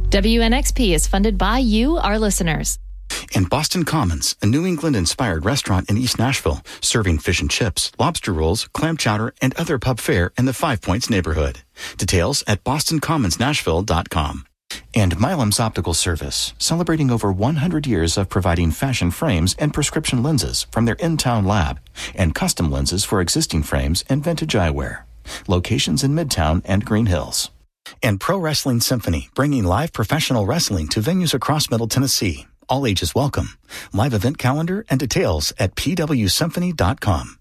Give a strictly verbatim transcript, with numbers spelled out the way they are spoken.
W N X P is funded by you, our listeners. And Boston Commons, a New England-inspired restaurant in East Nashville, serving fish and chips, lobster rolls, clam chowder, and other pub fare in the Five Points neighborhood. Details at boston commons nashville dot com. And Milam's Optical Service, celebrating over one hundred years of providing fashion frames and prescription lenses from their in-town lab, and custom lenses for existing frames and vintage eyewear. Locations in Midtown and Green Hills. And Pro Wrestling Symphony, bringing live professional wrestling to venues across Middle Tennessee. All ages welcome. Live event calendar and details at p w symphony dot com.